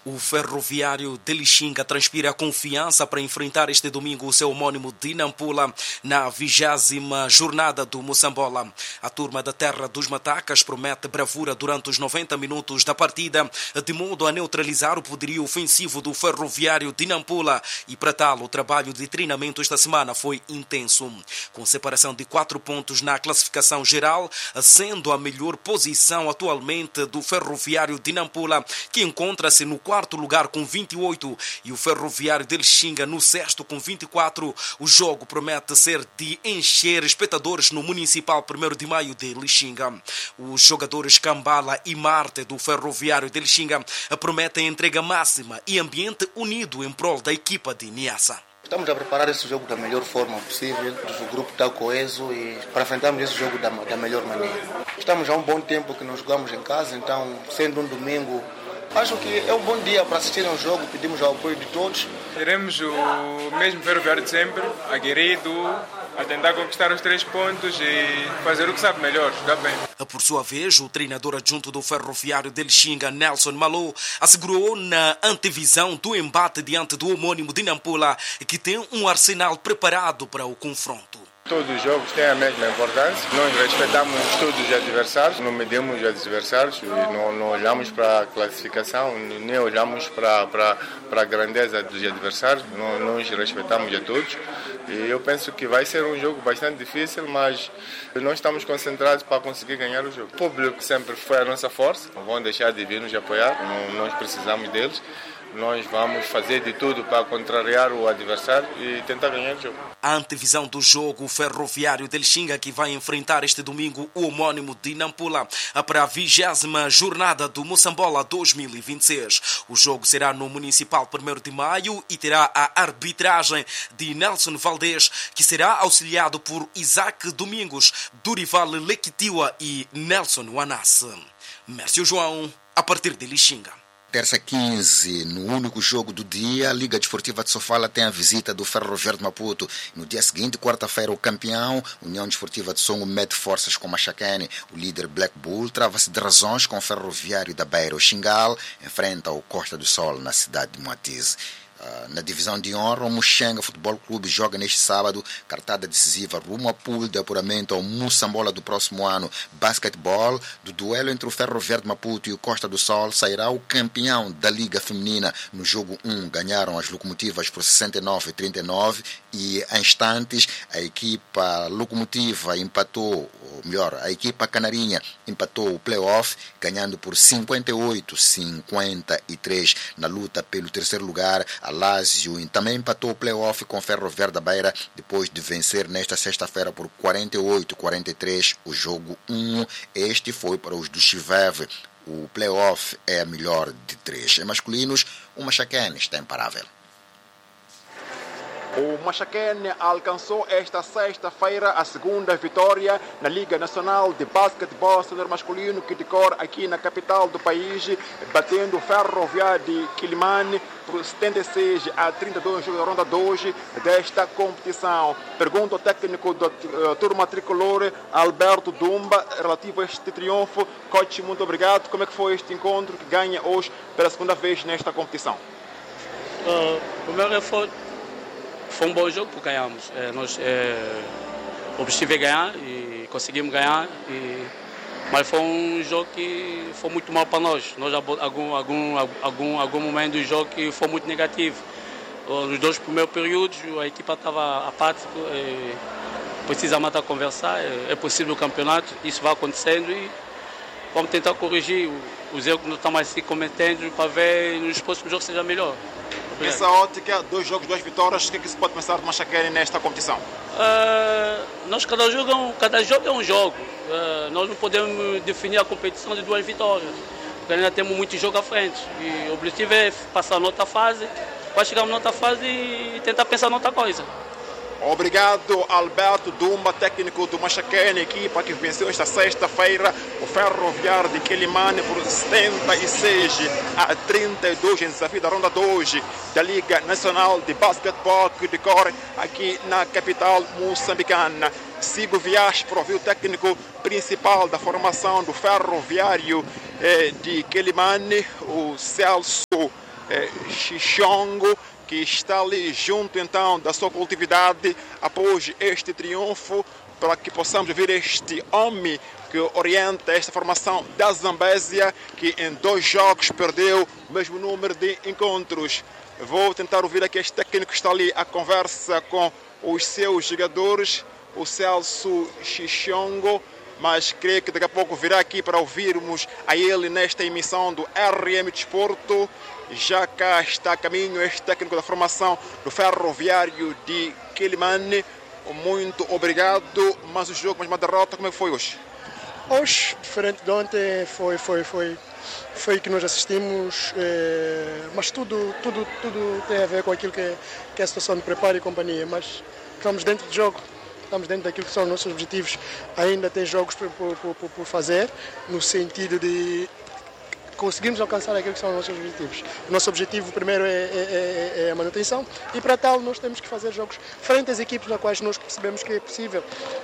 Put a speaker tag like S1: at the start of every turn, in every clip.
S1: O Ferroviário de Lixinga transpira confiança para enfrentar este domingo o seu homónimo de Nampula na 20ª jornada do Moçambola. A turma da Terra dos Matacas promete bravura durante os 90 minutos da partida, de modo a neutralizar o poderio ofensivo do Ferroviário de Nampula, e para tal o trabalho de treinamento esta semana foi intenso. Com separação de 4 pontos na classificação geral, sendo a melhor posição atualmente do Ferroviário de Nampula, que encontra-se no quarto lugar com 28 e o Ferroviário de Lixinga no sexto com 24. O jogo promete ser de encher espectadores no Municipal 1º de Maio de Lixinga. Os jogadores Cambala e Marte do Ferroviário de Lixinga prometem entrega máxima e ambiente unido em prol da equipa de Niassa.
S2: Estamos a preparar esse jogo da melhor forma possível, o grupo está coeso e para enfrentarmos esse jogo da melhor maneira. Estamos há um bom tempo que não jogamos em casa, então sendo um domingo, acho que é um bom dia para assistir ao jogo, pedimos o apoio de todos.
S3: Teremos o mesmo Ferroviário de sempre, aguerrido, a tentar conquistar os 3 pontos e fazer o que sabe melhor, jogar bem.
S1: Por sua vez, o treinador adjunto do Ferroviário de Lixinga, Nelson Malou, assegurou na antevisão do embate diante do homónimo de Nampula que tem um arsenal preparado para o confronto.
S4: Todos os jogos têm a mesma importância. Nós respeitamos todos os adversários, não medimos os adversários, não olhamos para a classificação, nem olhamos para a grandeza dos adversários. Nós respeitamos a todos. E eu penso que vai ser um jogo bastante difícil, mas nós estamos concentrados para conseguir ganhar o jogo. O público sempre foi a nossa força, não vão deixar de vir nos apoiar, nós precisamos deles. Nós vamos fazer de tudo para contrariar o adversário e tentar ganhar o jogo.
S1: A antevisão do jogo, o Ferroviário de Lixinga, que vai enfrentar este domingo o homónimo de Nampula para a 20ª jornada do Moçambola 2026. O jogo será no Municipal 1º de Maio e terá a arbitragem de Nelson Valdez, que será auxiliado por Isaac Domingos, Durival Lequitiwa e Nelson Wanasse. Mércio João, a partir de Lixinga.
S5: Terça 15, no único jogo do dia, a Liga Desportiva de Sofala tem a visita do Ferroviário de Maputo. No dia seguinte, quarta-feira, o campeão, União Desportiva de Songo, mede forças com Machacane. O líder Black Bull trava-se de razões com o Ferroviário da Beira. O Xingal enfrenta o Costa do Sol na cidade de Moatize. Na divisão de honra, o Muxenga Futebol Clube joga neste sábado cartada decisiva rumo ao pool de apuramento ao Moçambola do próximo ano. Basquetebol, do duelo entre o Ferroviário de Maputo e o Costa do Sol, sairá o campeão da Liga Feminina. No jogo 1, ganharam as Locomotivas por 69-39 e, em instantes, a equipa Locomotiva empatou, ou melhor, a equipa Canarinha empatou o play-off, ganhando por 58-53 na luta pelo terceiro lugar. A Lazio também empatou o play-off com o Ferroviário da Beira depois de vencer nesta sexta-feira por 48-43 o jogo 1. Este foi para os do Chiveve. O play-off é a melhor de 3. Em masculinos, o Machacane está imparável.
S6: O Machacane alcançou esta sexta-feira a segunda vitória na Liga Nacional de Basquetebol Sênior Masculino que decorre aqui na capital do país, batendo o Ferroviário de Quilimane por 76-32 no jogo da ronda 2 desta competição. Pergunto ao técnico da turma tricolor, Alberto Dumba, relativo a este triunfo. Coach, muito obrigado. Como é que foi este encontro que ganha hoje pela segunda vez nesta competição?
S7: Primeiro foi um bom jogo que ganhamos. O objetivo é ganhar e conseguimos ganhar. Mas foi um jogo que foi muito mal para nós. Nós algum momento do jogo que foi muito negativo. Nos 2 primeiros períodos a equipa estava apática. Precisamos estar a conversar. É possível o campeonato. Isso vai acontecendo e vamos tentar corrigir os erros que não estamos assim cometendo para ver nos próximos jogos seja melhor.
S6: Nessa ótica, 2 jogos, 2 vitórias, o que é que se pode pensar de Machacane nesta competição?
S7: Cada jogo é um jogo. Nós não podemos definir a competição de 2 vitórias, porque ainda temos muito jogo à frente. E o objetivo é passar na outra fase, para chegar na outra fase e tentar pensar em outra coisa.
S6: Obrigado, Alberto Dumba, técnico do Machacane, equipa que venceu esta sexta-feira o Ferroviário de Quilimane por 76-32 em desafio da ronda 2 da Liga Nacional de Basquetebol que decorre aqui na capital moçambicana. Sigo Vias para ouvir o técnico principal da formação do Ferroviário de Quilimane, o Celso Xixongo, que está ali junto então da sua coletividade após este triunfo, para que possamos ver este homem que orienta esta formação da Zambésia, que em 2 jogos perdeu o mesmo número de encontros. Vou tentar ouvir aqui este técnico que está ali a conversa com os seus jogadores, o Celso Xixongo, mas creio que daqui a pouco virá aqui para ouvirmos a ele nesta emissão do RM Desporto. Já cá está a caminho este técnico da formação do Ferroviário de Quelimane. Muito obrigado, mas o jogo, mas uma derrota, como é que foi hoje?
S8: Hoje, diferente de ontem, foi que nós assistimos, mas tudo tem a ver com aquilo que é a situação de preparo e companhia, mas estamos dentro do jogo, estamos dentro daquilo que são os nossos objetivos. Ainda tem jogos por fazer, no sentido de conseguirmos alcançar aquilo que são os nossos objetivos. O nosso objetivo primeiro é a manutenção, e para tal nós temos que fazer jogos frente às equipes nas quais nós percebemos que é possível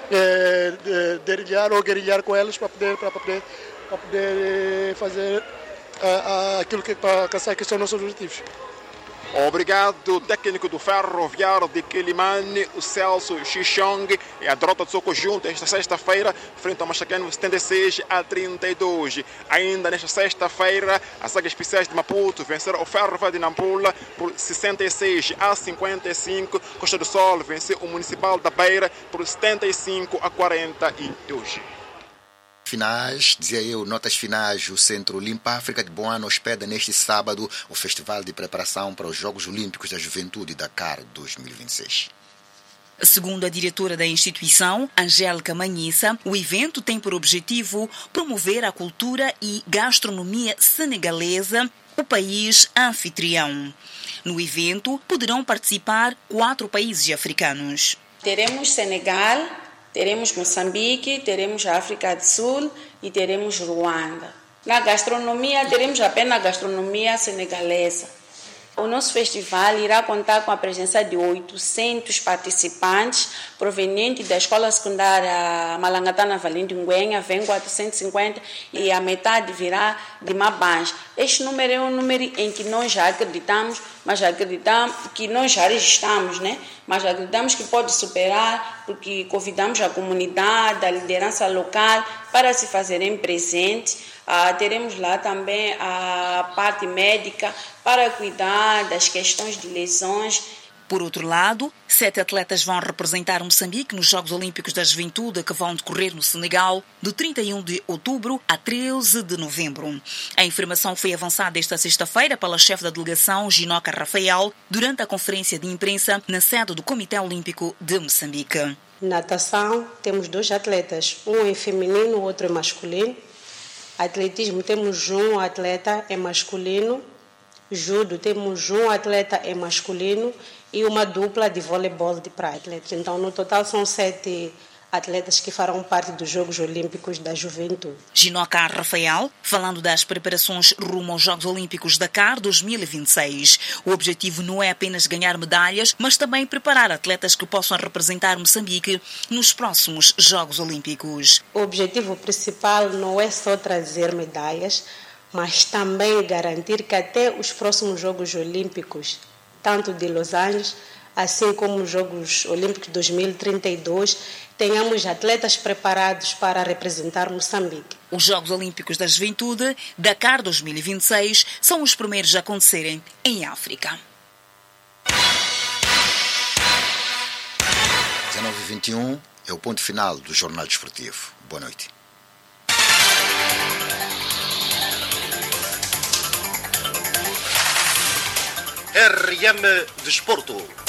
S8: guerrilhar com elas para poder fazer aquilo que para alcançar que são os nossos objetivos.
S6: Obrigado, técnico do Ferroviário de Quelimane, o Celso Xixong, e a derrota do seu conjunto esta sexta-feira frente ao Machacane 76-32. Ainda nesta sexta-feira, as Águias Especiais de Maputo venceram o Ferroviário de Nampula por 66-55. Costa do Sol venceu o Municipal da Beira por 75-42.
S5: Finais, dizia eu, notas finais, o Centro Limpa África de Boano hospeda neste sábado o Festival de Preparação para os Jogos Olímpicos da Juventude Dakar 2026.
S9: Segundo a diretora da instituição, Angélica Manhissa, o evento tem por objetivo promover a cultura e gastronomia senegalesa, o país anfitrião. No evento poderão participar 4 países africanos.
S10: Teremos Senegal, teremos Moçambique, teremos a África do Sul e teremos Ruanda. Na gastronomia, teremos apenas a gastronomia senegalesa. O nosso festival irá contar com a presença de 800 participantes provenientes da Escola Secundária Malangatana Valim de Ngüenha, vem 450, e a metade virá de Mabans. Este número é um número em que nós já acreditamos, mas acreditamos que nós já registramos, né? Mas acreditamos que pode superar, porque convidamos a comunidade, a liderança local para se fazerem presente. Teremos lá também a parte médica para cuidar das questões de lesões.
S9: Por outro lado, 7 atletas vão representar Moçambique nos Jogos Olímpicos da Juventude, que vão decorrer no Senegal de 31 de outubro a 13 de novembro. A informação foi avançada esta sexta-feira pela chefe da delegação, Ginoca Rafael, durante a conferência de imprensa na sede do Comitê Olímpico de Moçambique.
S11: Natação, temos 2 atletas, um é feminino, o outro é masculino. Atletismo, temos um atleta é masculino. Judo, temos um atleta é masculino e uma dupla de voleibol de praia. Então, no total, são 7 atletas que farão parte dos Jogos Olímpicos da Juventude.
S9: Ginoca Rafael, falando das preparações rumo aos Jogos Olímpicos Dakar 2026. O objetivo não é apenas ganhar medalhas, mas também preparar atletas que possam representar Moçambique nos próximos Jogos Olímpicos.
S11: O objetivo principal não é só trazer medalhas, mas também garantir que até os próximos Jogos Olímpicos, tanto de Los Angeles, assim como os Jogos Olímpicos 2032, tenhamos atletas preparados para representar Moçambique.
S9: Os Jogos Olímpicos da Juventude, Dakar 2026, são os primeiros a acontecerem em África.
S5: 19h21 é o ponto final do Jornal Desportivo. Boa noite.
S12: RM Desporto.